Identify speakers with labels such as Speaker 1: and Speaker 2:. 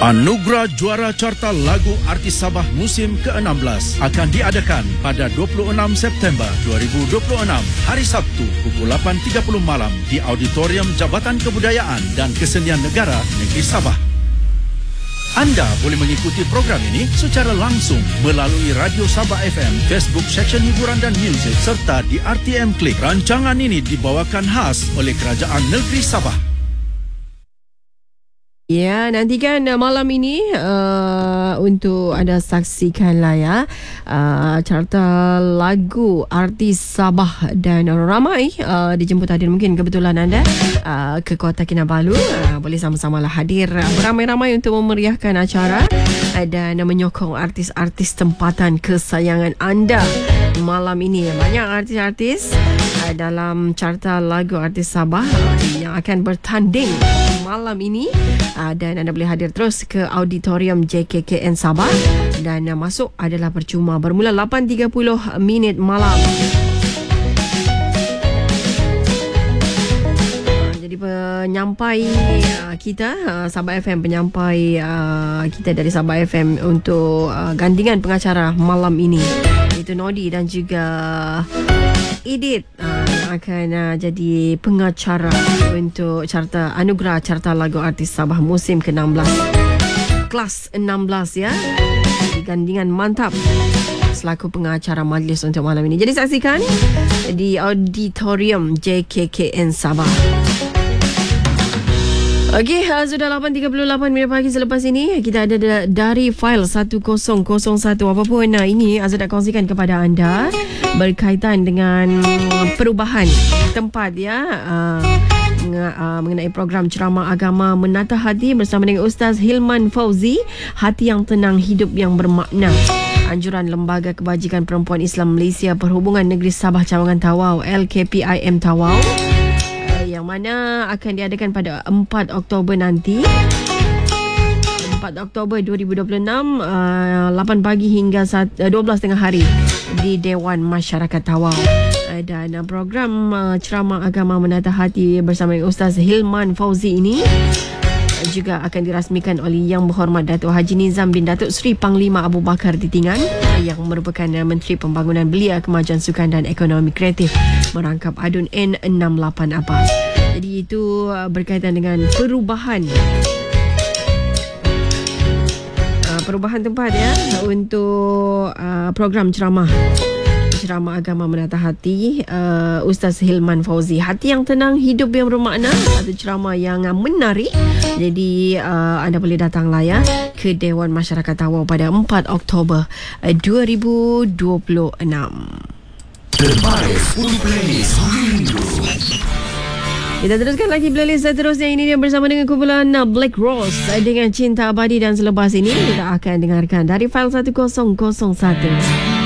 Speaker 1: Anugerah Juara Carta Lagu Artis Sabah musim ke-16 akan diadakan pada 26 September 2026 hari Sabtu pukul 8.30 malam di Auditorium Jabatan Kebudayaan dan Kesenian Negara Negeri Sabah. Anda boleh mengikuti program ini secara langsung melalui Radio Sabah FM, Facebook Seksyen Hiburan dan Muzik serta di RTM Klik. Rancangan ini dibawakan khas oleh Kerajaan Negeri Sabah.
Speaker 2: Ya, nantikan malam ini untuk anda saksikanlah ya carta lagu artis Sabah dan ramai dijemput hadir. Mungkin kebetulan anda ke Kota Kinabalu, boleh sama-samalah hadir beramai-ramai untuk memeriahkan acara dan menyokong artis-artis tempatan kesayangan anda malam ini. Banyak artis-artis dalam carta lagu artis Sabah yang akan bertanding malam ini dan anda boleh hadir terus ke Auditorium JKKN Sabah dan masuk adalah percuma bermula 8.30 minit malam. Jadi penyampai kita Sabah FM, penyampai kita dari Sabah FM untuk gandingan pengacara malam ini itu Nodi dan juga Edit akan jadi pengacara untuk anugerah carta lagu artis Sabah musim ke-16 kelas 16 ya, gandingan mantap selaku pengacara majlis untuk malam ini. Jadi saksikan di Auditorium JKKN Sabah. Okey, sudah 8.38 minit pagi. Selepas ini kita ada dari file 1001. Apapun ini Azad nak kongsikan kepada anda berkaitan dengan perubahan tempat ya, mengenai program ceramah agama Menatah Hati bersama dengan Ustaz Hilman Fauzi, Hati yang Tenang, Hidup yang Bermakna. Anjuran Lembaga Kebajikan Perempuan Islam Malaysia Perhubungan Negeri Sabah Cawangan Tawau LKPIM Tawau, yang mana akan diadakan pada 4 Oktober nanti, 4 Oktober 2026, 8 pagi hingga 12 tengah hari di Dewan Masyarakat Tawau. Dan program ceramah agama Menatah Hati bersama Ustaz Hilman Fauzi ini juga akan dirasmikan oleh Yang Berhormat Datuk Haji Nizam bin Datuk Seri Panglima Abu Bakar Titingan yang merupakan Menteri Pembangunan Belia, Kemajuan Sukan dan Ekonomi Kreatif merangkap adun N68 apa. Jadi itu berkaitan dengan perubahan tempat ya untuk program ceramah agama Menatah Hati Ustaz Hilman Fauzi, Hati yang Tenang, Hidup yang Bermakna, satu ceramah yang menarik. Jadi anda boleh datanglah ya ke Dewan Masyarakat Tawau pada 4 Oktober 2026.
Speaker 3: Terbaik 10 playlist minggu.
Speaker 2: Kita teruskan lagi playlist seterusnya. Ini dia bersama dengan kumpulan Black Rose dengan Cinta Abadi, dan selepas ini kita akan dengarkan dari file 1001.